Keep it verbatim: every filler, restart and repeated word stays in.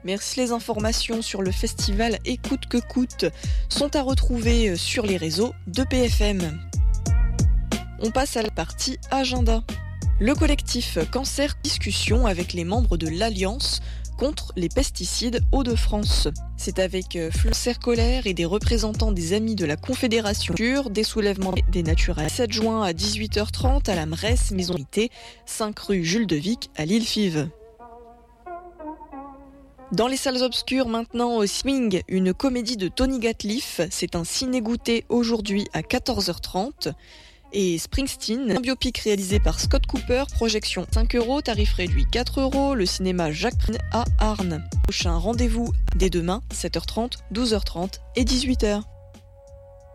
Merci. Les informations sur le festival Écoute que coûte sont à retrouver sur les réseaux de P F M. On passe à la partie agenda. Le collectif Cancer discussion avec les membres de l'Alliance contre les pesticides Hauts-de-France. C'est avec Fleur Cercolaire et des représentants des Amis de la Confédération sur des soulèvements des naturels. sept juin à dix-huit heures trente à la Mresse Maison Unité, cinq rue Jules de Vic à L'Île-Five. Dans les salles obscures maintenant au Swing, une comédie de Tony Gatliff. C'est un ciné-goûté aujourd'hui à quatorze heures trente. Et Springsteen, un biopic réalisé par Scott Cooper, projection cinq euros, tarif réduit quatre euros, le cinéma Jacques Prin à Arnes. Prochain rendez-vous dès demain, sept heures trente, douze heures trente et dix-huit heures.